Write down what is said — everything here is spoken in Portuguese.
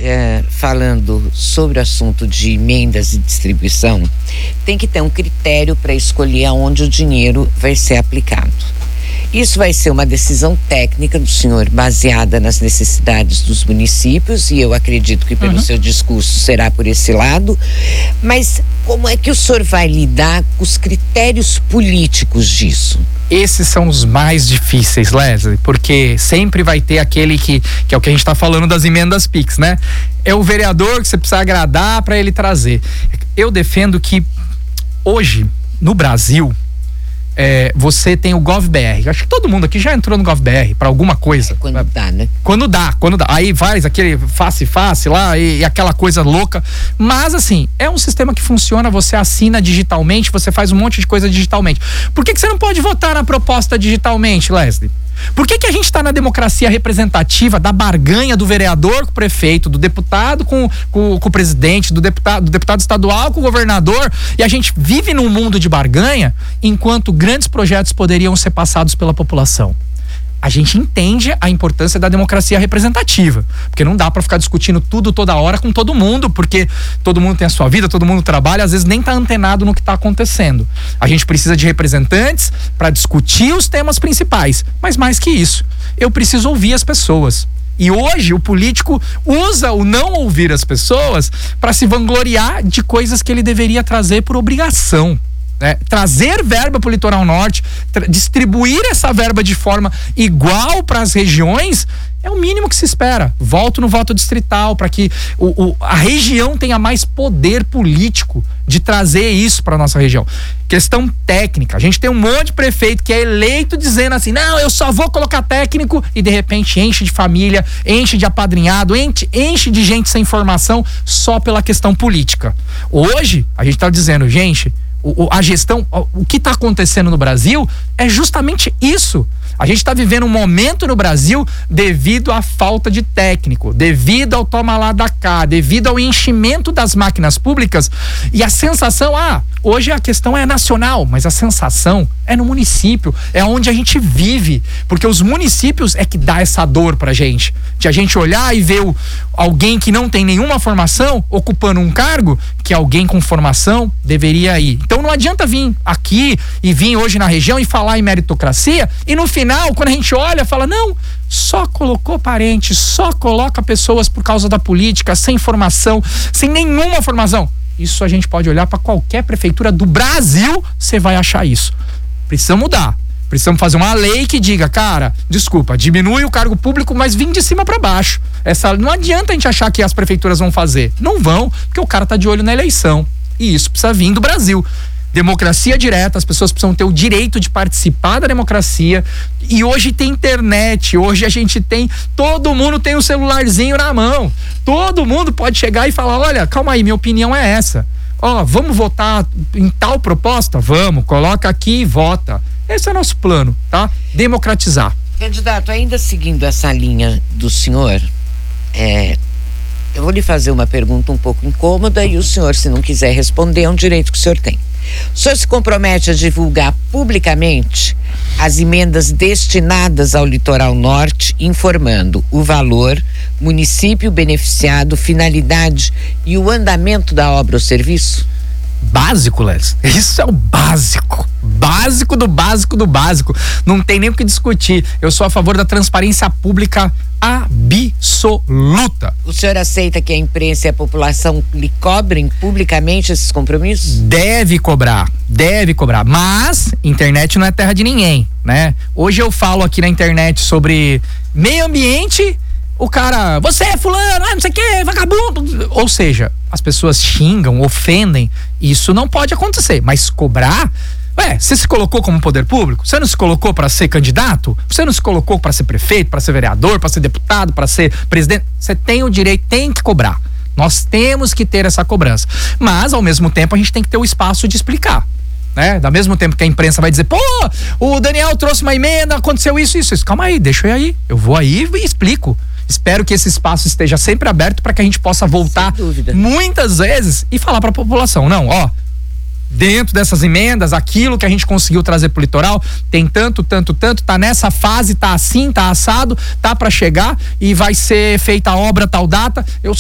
falando sobre o assunto de emendas e distribuição, tem que ter um critério para escolher aonde o dinheiro vai ser aplicado. Isso vai ser uma decisão técnica do senhor, baseada nas necessidades dos municípios, e eu acredito que pelo seu discurso será por esse lado. Mas como é que o senhor vai lidar com os critérios políticos disso? Esses são os mais difíceis, Leslie, porque sempre vai ter aquele que é o que a gente está falando das emendas PIX, né? É o vereador que você precisa agradar para ele trazer. Eu defendo que hoje, no Brasil, você tem o GovBR. Acho que todo mundo aqui já entrou no GovBR para alguma coisa. Quando dá, né? Quando dá. Aí faz aquele face lá e aquela coisa louca. Mas assim, é um sistema que funciona, você assina digitalmente, você faz um monte de coisa digitalmente. Por que você não pode votar na proposta digitalmente, Leslie? Por que a gente está na democracia representativa da barganha do vereador com o prefeito, do deputado com o presidente, do deputado estadual com o governador, e a gente vive num mundo de barganha enquanto grandes projetos poderiam ser passados pela população? A gente entende a importância da democracia representativa, porque não dá para ficar discutindo tudo toda hora com todo mundo, porque todo mundo tem a sua vida, todo mundo trabalha, às vezes nem tá antenado no que tá acontecendo. A gente precisa de representantes para discutir os temas principais, mas mais que isso, eu preciso ouvir as pessoas. E hoje o político usa o não ouvir as pessoas para se vangloriar de coisas que ele deveria trazer por obrigação. Trazer verba para o Litoral Norte, distribuir essa verba de forma igual para as regiões, é o mínimo que se espera. Volto no voto distrital para que a região tenha mais poder político de trazer isso para nossa região. Questão técnica, a gente tem um monte de prefeito que é eleito dizendo assim, não, eu só vou colocar técnico, e de repente enche de família, enche de apadrinhado, enche de gente sem formação só pela questão política. Hoje a gente está dizendo, gente, a gestão, o que está acontecendo no Brasil é justamente isso. A gente está vivendo um momento no Brasil devido à falta de técnico, devido ao toma lá da cá, devido ao enchimento das máquinas públicas, e a sensação, hoje a questão é nacional, mas a sensação é no município, é onde a gente vive, porque os municípios é que dá essa dor pra gente, de a gente olhar e ver alguém que não tem nenhuma formação ocupando um cargo que alguém com formação deveria ir. Então não adianta vir aqui e vir hoje na região e falar em meritocracia, e no final, quando a gente olha, fala, não, só colocou parentes, só coloca pessoas por causa da política, sem formação, sem nenhuma formação. Isso a gente pode olhar para qualquer prefeitura do Brasil, você vai achar isso. Precisamos mudar. Precisamos fazer uma lei que diga, cara, desculpa, diminui o cargo público, mas vem de cima para baixo. Não adianta a gente achar que as prefeituras vão fazer. Não vão, porque o cara tá de olho na eleição. E isso precisa vir do Brasil. Democracia direta, as pessoas precisam ter o direito de participar da democracia. E hoje tem internet, hoje a gente tem, todo mundo tem um celularzinho na mão. Todo mundo pode chegar e falar, olha, calma aí, minha opinião é essa. Vamos votar em tal proposta? Vamos, coloca aqui e vota. Esse é o nosso plano, tá? Democratizar. Candidato, ainda seguindo essa linha do senhor, eu vou lhe fazer uma pergunta um pouco incômoda, e o senhor, se não quiser responder, é um direito que o senhor tem. O senhor se compromete a divulgar publicamente as emendas destinadas ao Litoral Norte, informando o valor, município beneficiado, finalidade e o andamento da obra ou serviço? Básico, Les. Isso é o básico. Básico do básico do básico. Não tem nem o que discutir. Eu sou a favor da transparência pública absoluta. O senhor aceita que a imprensa e a população lhe cobrem publicamente esses compromissos? Deve cobrar. Mas internet não é terra de ninguém, né? Hoje eu falo aqui na internet sobre meio ambiente, o cara, você é fulano, não sei o que, vagabundo. Ou seja, as pessoas xingam, ofendem. Isso não pode acontecer. Mas cobrar... você se colocou como poder público? Você não se colocou para ser candidato? Você não se colocou para ser prefeito, para ser vereador, para ser deputado, para ser presidente? Você tem o direito, tem que cobrar. Nós temos que ter essa cobrança. Mas, ao mesmo tempo, a gente tem que ter o espaço de explicar. Da mesmo tempo que a imprensa vai dizer, o Daniel trouxe uma emenda, aconteceu isso. Calma aí, deixa eu ir aí. Eu vou aí e explico. Espero que esse espaço esteja sempre aberto para que a gente possa voltar muitas vezes e falar para a população, dentro dessas emendas, aquilo que a gente conseguiu trazer pro litoral, tem tanto, tá nessa fase, tá assim, tá assado, tá para chegar e vai ser feita a obra tal data. Eu